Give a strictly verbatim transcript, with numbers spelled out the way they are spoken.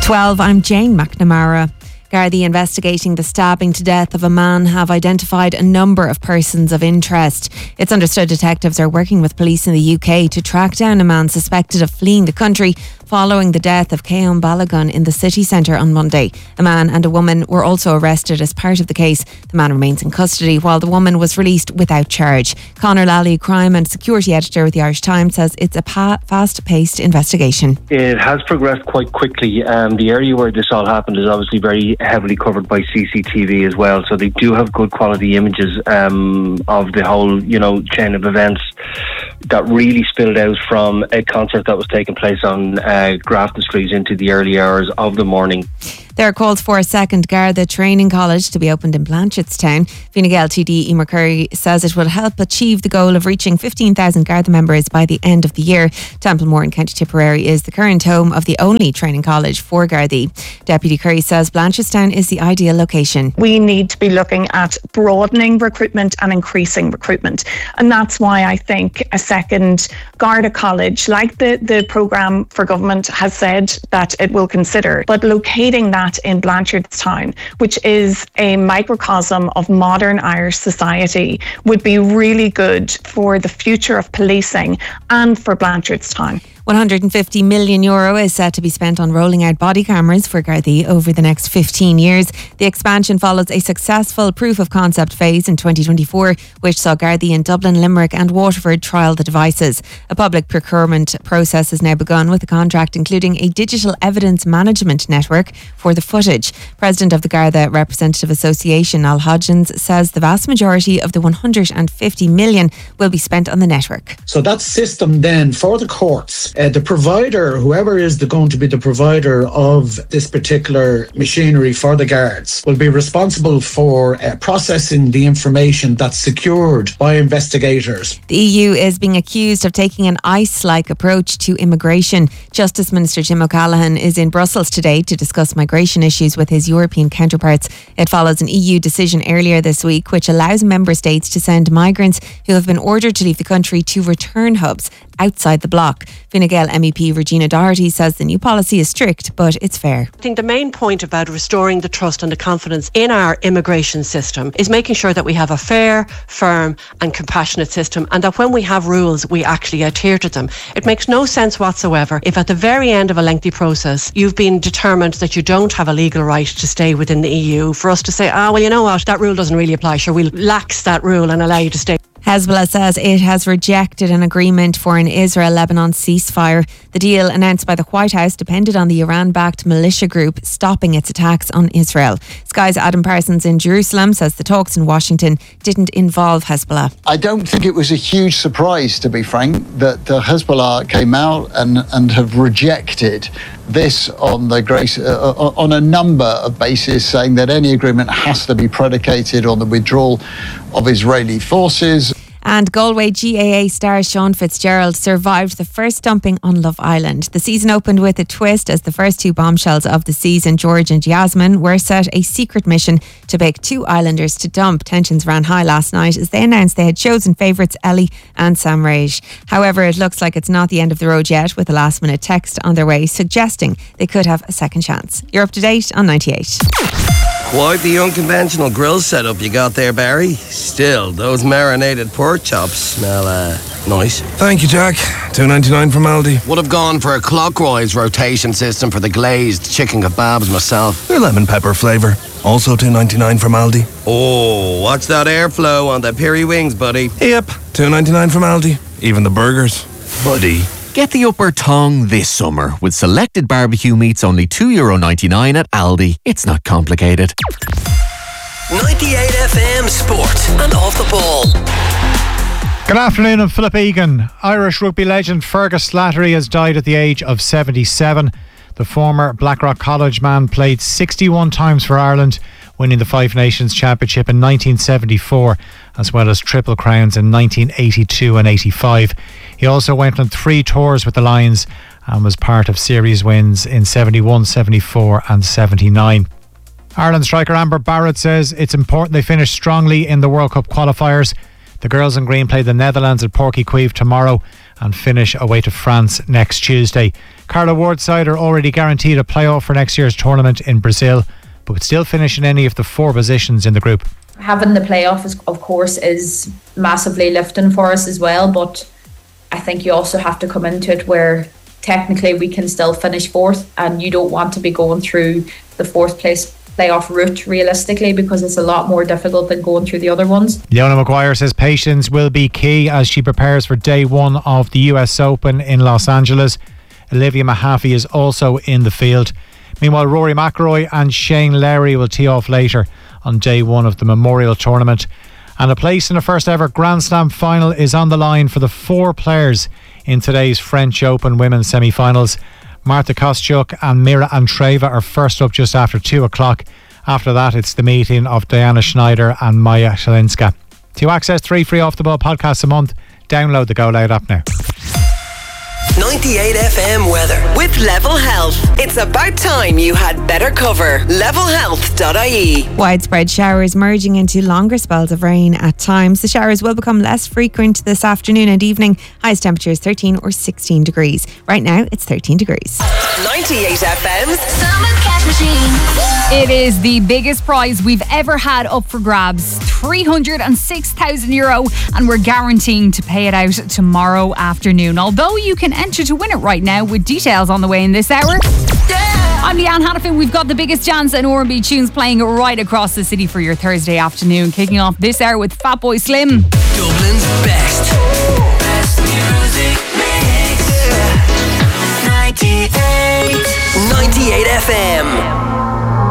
twelve, I'm Jane McNamara. Gardaí investigating the stabbing to death of a man have identified a number of persons of interest. It's understood detectives are working with police in the U K to track down a man suspected of fleeing the country following the death of Keon Balogun in the city centre on Monday. A man and a woman were also arrested as part of the case. The man remains in custody while the woman was released without charge. Conor Lally, crime and security editor with the Irish Times, says it's a pa- fast-paced investigation. It has progressed quite quickly. Um, the area where this all happened is obviously very heavily covered by C C T V as well, so they do have good quality images um, of the whole, you know, chain of events that really spilled out from a concert that was taking place on uh, Grafton Street into the early hours of the morning. There are calls for a second Garda training college to be opened in Blanchardstown. Fine Gael T D Emer Curry says it will help achieve the goal of reaching fifteen thousand Garda members by the end of the year. Templemore in County Tipperary is the current home of the only training college for Gardaí. Deputy Curry says Blanchardstown is the ideal location. We need to be looking at broadening recruitment and increasing recruitment. And that's why I think a second Garda college, like the, the programme for government has said that it will consider, but locating that in Blanchardstown, which is a microcosm of modern Irish society, would be really good for the future of policing and for Blanchardstown. one hundred fifty million euro is set to be spent on rolling out body cameras for Gardaí over the next fifteen years. The expansion follows a successful proof of concept phase in twenty twenty-four, which saw Gardaí in Dublin, Limerick and Waterford trial the devices. A public procurement process has now begun with a contract including a digital evidence management network for the footage. President of the Garda Representative Association, Al Hodgins, says the vast majority of the one hundred fifty million will be spent on the network. So that system then for the courts, Uh, the provider, whoever is the, going to be the provider of this particular machinery for the guards, will be responsible for uh, processing the information that's secured by investigators. The E U is being accused of taking an ICE-like approach to immigration. Justice Minister Jim O'Callaghan is in Brussels today to discuss migration issues with his European counterparts. It follows an E U decision earlier this week which allows member states to send migrants who have been ordered to leave the country to return hubs outside the bloc. Fine Gael M E P Regina Doherty says the new policy is strict, but it's fair. I think the main point about restoring the trust and the confidence in our immigration system is making sure that we have a fair, firm and compassionate system, and that when we have rules, we actually adhere to them. It makes no sense whatsoever if at the very end of a lengthy process, you've been determined that you don't have a legal right to stay within the E U, for us to say, ah, well, you know what, that rule doesn't really apply. Sure, we'll lax that rule and allow you to stay. Hezbollah says it has rejected an agreement for an Israel-Lebanon ceasefire. The deal announced by the White House depended on the Iran-backed militia group stopping its attacks on Israel. Sky's Adam Parsons in Jerusalem says the talks in Washington didn't involve Hezbollah. I don't think it was a huge surprise, to be frank, that the Hezbollah came out and, and have rejected this on the grace, uh, on a number of bases, saying that any agreement has to be predicated on the withdrawal of Israeli forces. And Galway G A A star Sean Fitzgerald survived the first dumping on Love Island. The season opened with a twist as the first two bombshells of the season, George and Yasmin, were set a secret mission to beg two islanders to dump. Tensions ran high last night as they announced they had chosen favourites Ellie and Sam Rage. However, it looks like it's not the end of the road yet, with a last minute text on their way suggesting they could have a second chance. You're up to date on ninety-eight. Quite the unconventional grill setup you got there, Barry. Still, those marinated pork chops smell uh, nice. Thank you, Jack. two ninety-nine from Aldi. Would have gone for a clockwise rotation system for the glazed chicken kebabs myself. They're lemon pepper flavour. Also two ninety-nine from Aldi. Oh, watch that airflow on the peri wings, buddy. Yep, two ninety-nine from Aldi. Even the burgers. Buddy. Get the upper tongue this summer with selected barbecue meats only two euro ninety-nine at Aldi. It's not complicated. ninety-eight F M Sport and Off the Ball. Good afternoon, I'm Philip Egan. Irish rugby legend Fergus Slattery has died at the age of seventy-seven. The former Blackrock College man played sixty-one times for Ireland, winning the Five Nations Championship in nineteen seventy-four, as well as Triple Crowns in nineteen eighty-two and eighty-five. He also went on three tours with the Lions and was part of series wins in seventy-one, seventy-four and seventy-nine. Ireland striker Amber Barrett says it's important they finish strongly in the World Cup qualifiers. The girls in green play the Netherlands at Porky Queeve tomorrow and finish away to France next Tuesday. Carla Ward's side are already guaranteed a playoff for next year's tournament in Brazil, but would still finish in any of the four positions in the group. Having the playoff, is, of course, is massively lifting for us as well, but I think you also have to come into it where technically we can still finish fourth, and you don't want to be going through the fourth place playoff route realistically, because it's a lot more difficult than going through the other ones. Leona Maguire says patience will be key as she prepares for day one of the U S Open in Los Angeles. Olivia Mahaffey is also in the field. Meanwhile, Rory McIlroy and Shane Lowry will tee off later on day one of the Memorial Tournament. And a place in the first ever Grand Slam final is on the line for the four players in today's French Open women's semi-finals. Marta Kostyuk and Mira Andreeva are first up just after two o'clock. After that, it's the meeting of Diana Schneider and Maya Shalinska. To access three free Off The Ball podcasts a month, download the Go Loud app now. ninety-eight F M weather with Level Health. It's about time you had better cover. level health dot I E. Widespread showers merging into longer spells of rain at times. The showers will become less frequent this afternoon and evening. Highest temperatures thirteen or sixteen degrees. Right now it's thirteen degrees. ninety-eight F M's Summer Cash Machine. It is the biggest prize we've ever had up for grabs. three hundred six thousand euro, and we're guaranteeing to pay it out tomorrow afternoon. Although you can enter to win it right now, with details on the way in this hour. Yeah. I'm Leanne Hannafin. We've got the biggest dance and R and B tunes playing right across the city for your Thursday afternoon. Kicking off this hour with Fatboy Slim. Dublin's best. Best music mix. ninety-eight. ninety-eight F M.